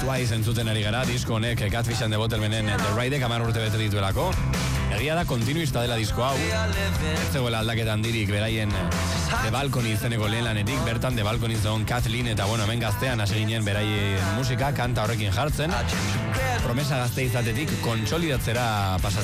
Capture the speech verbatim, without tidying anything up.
Twice entzuten ari gara, disko honek Catfish and the Bottlemenen The Ride hamar urte bete dituelako. Egia da kontinuista dela disko hau. Ez zegoela aldaketan dirik beraien The Balcony izeneko lehen lanetik, bertan The Balcony zegoen Kathleen, eta bueno, hemen gaztean hasi ginen beraien musika, kanta horrekin jartzen. Promesa gazte izatetik kontsolidatzera pasatzen